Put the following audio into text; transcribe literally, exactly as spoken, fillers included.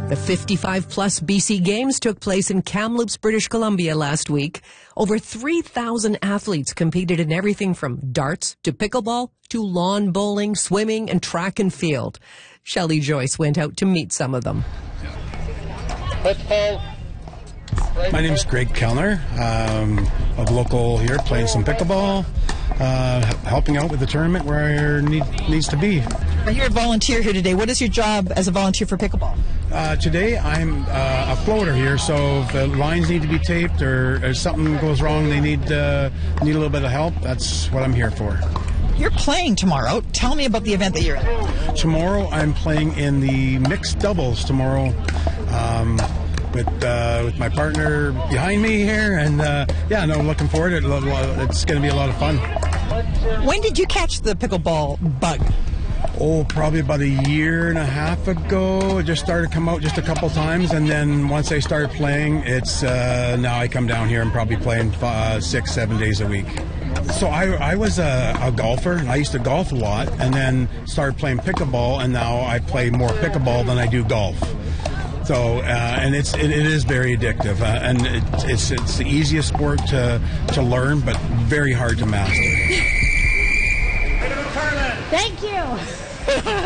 The fifty-five plus B C Games took place in Kamloops, British Columbia last week. Over three thousand athletes competed in everything from darts to pickleball to lawn bowling, swimming, and track and field. Shelley Joyce went out to meet some of them. My name is Greg Kellner. Um, a local here playing some pickleball, uh, helping out with the tournament where I need, needs to be. You're a volunteer here today. What is your job as a volunteer for pickleball? Uh, today I'm uh, a floater here, so if the lines need to be taped or, or something goes wrong, they need uh, need a little bit of help, that's what I'm here for. You're playing tomorrow. Tell me about the event that you're at. Tomorrow I'm playing in the mixed doubles tomorrow um, with uh, with my partner behind me here, and uh, yeah, no, I'm looking forward to it. It's going to be a lot of fun. When did you catch the pickleball bug? Oh, probably about a year and a half ago. It just started to come out just a couple times, and then once I started playing, it's uh, now I come down here and probably playing uh, six, seven days a week. So I, I was a, a golfer. I used to golf a lot, and then started playing pickleball, and now I play more pickleball than I do golf. So uh, and it's it, it is very addictive, uh, and it, it's it's the easiest sport to to learn, but very hard to master. Thank you.